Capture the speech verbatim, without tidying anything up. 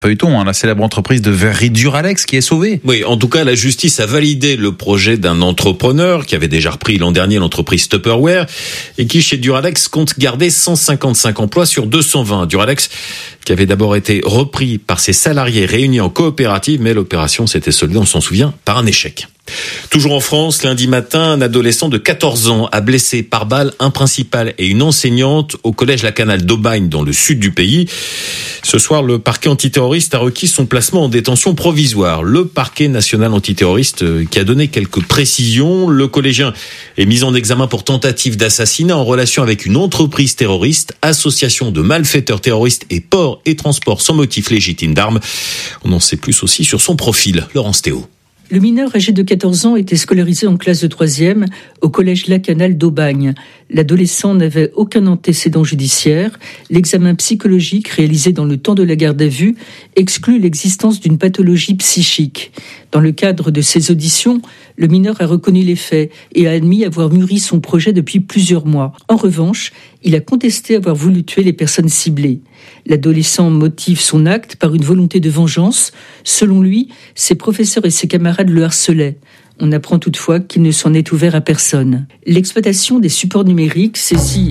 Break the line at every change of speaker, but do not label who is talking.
feuilleton, hein, la célèbre entreprise de verrerie Duralex qui est sauvée.
Oui, en tout cas, la justice a validé le projet d'un entrepreneur qui avait déjà repris l'an dernier l'entreprise Tupperware et qui, chez Duralex, compte garder cent cinquante-cinq emplois sur deux cent vingt. Duralex, qui avait d'abord été repris par ses salariés réunis en coopérative, mais l'opération s'était soldée, on s'en souvient, par un échec. Toujours en France, lundi matin, un adolescent de quatorze ans a blessé par balle un principal et une enseignante au collège La Canale d'Aubagne dans le sud du pays. Ce soir, le parquet antiterroriste a requis son placement en détention provisoire. Le parquet national antiterroriste qui a donné quelques précisions. Le collégien est mis en examen pour tentative d'assassinat en relation avec une entreprise terroriste, association de malfaiteurs terroristes et port et transport sans motif légitime d'armes. On en sait plus aussi sur son profil. Laurence Théo.
Le mineur âgé de quatorze ans était scolarisé en classe de troisième au collège La Canale d'Aubagne. L'adolescent n'avait aucun antécédent judiciaire. L'examen psychologique réalisé dans le temps de la garde à vue exclut l'existence d'une pathologie psychique. Dans le cadre de ces auditions, le mineur a reconnu les faits et a admis avoir mûri son projet depuis plusieurs mois. En revanche, il a contesté avoir voulu tuer les personnes ciblées. L'adolescent motive son acte par une volonté de vengeance. Selon lui, ses professeurs et ses camarades le harcelaient. On apprend toutefois qu'il ne s'en est ouvert à personne. L'exploitation des supports numériques saisis